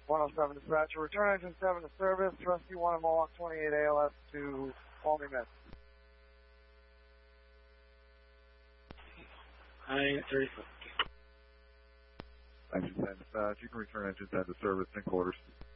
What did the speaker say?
107 dispatcher, return engine 7 to service, rescue 1 at Mohawk 28 ALS to Palmy Med. Hi, 34. Engine 10 dispatch, you can return engine 10 to service in quarters.